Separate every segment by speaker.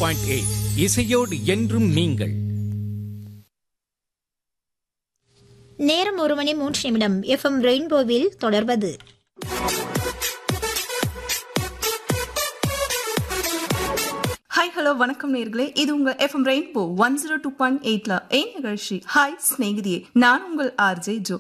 Speaker 1: 102.8 இசையோடு என்றும் நீங்கள்.
Speaker 2: நேரம் 1:03 FM ரெயின்போவில் தொடர்வது
Speaker 3: ஹாய் ஹலோ வணக்கம் நேர்களே, இது உங்க FM ரெயின்போ 102.8ல என் நிகழ்ச்சி ஹாய் ஸ்நேகிதியே. நான் உங்கள் RJ ஜோ.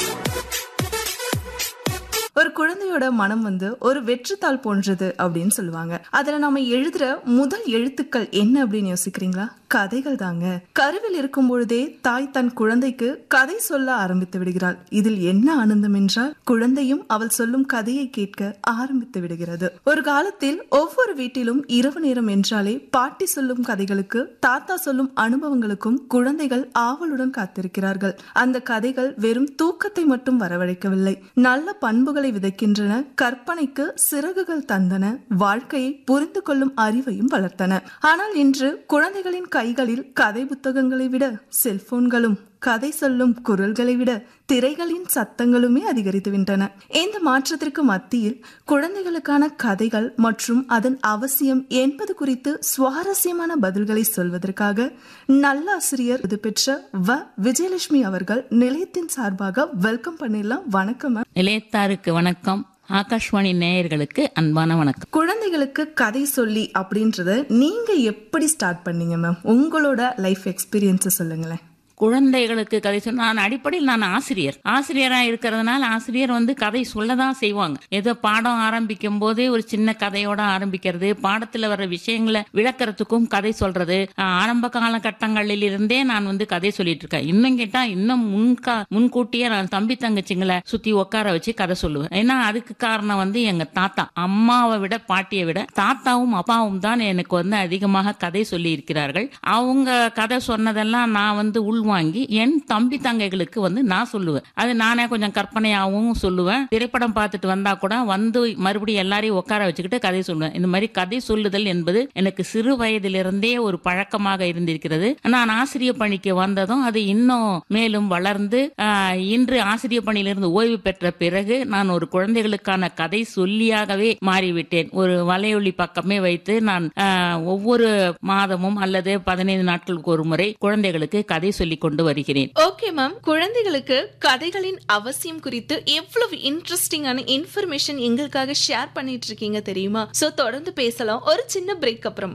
Speaker 3: ஒரு குழந்தையோட மனம் ஒரு வெற்றுத்தாள் போன்றது அப்படின்னு சொல்லுவாங்க. அதுல நாம எழுதுற முதல் எழுத்துக்கள் என்ன அப்படின்னு யோசிக்கிறீங்களா? கதைகள் தாங்க. கருவில் இருக்கும் பொழுதே தாய் தன் குழந்தைக்கு கதை சொல்ல ஆரம்பித்து விடுகிறாள். இதில் என்ன ஆனந்தம் என்றால் குழந்தையும் அவள் சொல்லும் கதையை கேட்க ஆரம்பித்து விடுகிறது. ஒரு காலத்தில் ஒவ்வொரு வீட்டிலும் இரவு நேரம் என்றாலே பாட்டி சொல்லும் கதைகளுக்கு, தாத்தா சொல்லும் அனுபவங்களுக்கும் குழந்தைகள் ஆவலுடன் காத்திருக்கிறார்கள். அந்த கதைகள் வெறும் தூக்கத்தை மட்டும் வரவழைக்கவில்லை, நல்ல பண்புகளை விதைக்கின்றன, கற்பனைக்கு சிறகுகள் தந்தன, வாழ்க்கையை புரிந்து கொள்ளும் அறிவையும் வளர்த்தன. ஆனால் இன்று குழந்தைகளின் கைகளில் கதை புத்தகங்களை விட செல்போன்களும், கதை சொல்லும் குரல்களை விட திரைகளின் சத்தங்களுமே அதிகரித்துவிட்டன. இந்த மாற்றத்திற்கு மத்தியில் குழந்தைகளுக்கான கதைகள் மற்றும் அதன் அவசியம் என்பது குறித்து சுவாரஸ்யமான பதில்களை சொல்வதற்காக நல்ல ஆசிரியர் விருது பெற்ற விஜயலட்சுமி அவர்கள் நிலையத்தின் சார்பாக வெல்கம் பண்ணிடலாம். வணக்கம் மேம்.
Speaker 4: நிலையத்தாருக்கு வணக்கம். ஆகாஷ்வாணி நேயர்களுக்கு அன்பான வணக்கம்.
Speaker 3: குழந்தைகளுக்கு கதை சொல்லி அப்படின்றத நீங்க எப்படி ஸ்டார்ட் பண்ணீங்க மேம்? உங்களோட லைஃப் எக்ஸ்பீரியன்ஸ் சொல்லுங்களேன்.
Speaker 4: குழந்தைகளுக்கு கதை சொல்ல நான் அடிப்படையில் நான் ஆசிரியரா இருக்கிறதுனால ஆசிரியர் கதை சொல்லதான் செய்வாங்க. ஏதோ பாடம் ஆரம்பிக்கும் போதே ஒரு சின்ன கதையோட ஆரம்பிக்கிறது, பாடத்துல வர்ற விஷயங்களை விளக்கறதுக்கும் கதை சொல்றது. ஆரம்ப காலகட்டங்களில் இருந்தே நான் கதை சொல்லிட்டு இருக்கேன். இன்னும் கேட்டா இன்னும் முன்கூட்டியே நான் தம்பி தங்கச்சிங்களை சுத்தி உட்கார வச்சு கதை சொல்லுவேன். ஏன்னா அதுக்கு காரணம் எங்க தாத்தா, அம்மாவை விட பாட்டியை விட தாத்தாவும் அப்பாவும் தான் எனக்கு அதிகமாக கதை சொல்லி இருக்கிறார்கள். அவங்க கதை சொன்னதெல்லாம் நான் உள்வாங்கி என் தம்பி தங்கைகளுக்கு நான் சொல்லுவேன். அது நானே கொஞ்சம் கற்பனையாகவும் சொல்லுவேன். திரைப்படம் பார்த்துட்டு வந்தா கூட மறுபடியும் எல்லாரையும் உட்கார வச்சுக்கிட்டு கதை சொல்லுவேன். இந்த மாதிரி கதை சொல்லுதல் என்பது எனக்கு சிறு வயதிலிருந்தே ஒரு பழக்கமாக இருந்திருக்கிறது. நான் ஆசிரியர் பணிக்கு வந்ததும் அது இன்னும் மேலும் வளர்ந்து இன்று ஆசிரியர் பணியிலிருந்து ஓய்வு பெற்ற பிறகு நான் ஒரு குழந்தைகளுக்கான கதை சொல்லியாகவே மாறிவிட்டேன். ஒரு வலையொலி பக்கமே வைத்து நான் ஒவ்வொரு மாதமும் அல்லது 15 நாட்களுக்கு ஒரு முறை குழந்தைகளுக்கு கதை சொல்லி கொண்டு வருகிறேன்.
Speaker 3: ஓகே மேம், குழந்தைகளுக்கு கதைகளின் அவசியம் குறித்து எவ்வளவு இன்ட்ரெஸ்டிங்கான இன்ஃபர்மேஷன் எங்களுக்காக ஷேர் பண்ணிட்டு இருக்கீங்க தெரியுமா? சோ தொடர்ந்து பேசலாம் ஒரு சின்ன பிரேக் அப்புறம்.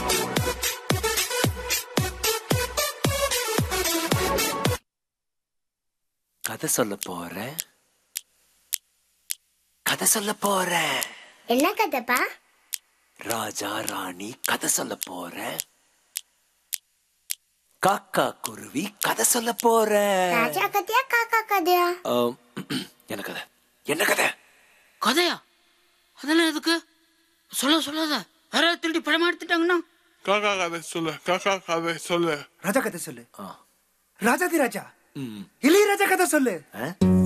Speaker 5: கதை சொல்ல போறேன்.
Speaker 6: என்ன கதைப்பா?
Speaker 5: ராஜா ராணி கதை சொல்ல போறேன். காக்கா குருவி கதை சொல்ல போறேன்.
Speaker 6: ராஜா கதையா காக்கா கதையா?
Speaker 5: என்ன கதை?
Speaker 7: கதையா? அதெல்லாம் எதுக்கு? சொல்லாத. யாராவது திருடி படம் எடுத்துட்டாங்கன்னா
Speaker 8: காக்கா கதை சொல்லு.
Speaker 9: ராஜா கதை சொல்லு. ராஜாதி ராஜா இளையராஜா கதை சொல்லு.